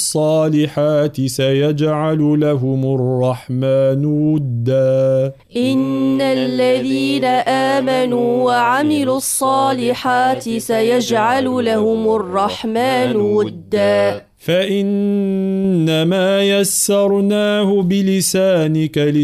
الصالحات سيجعل لهم الرحمن ودا إن الذين آمنوا وعملوا الصالحات سيجعل لهم الرحمن ودا فإنما يسرناه بلسانك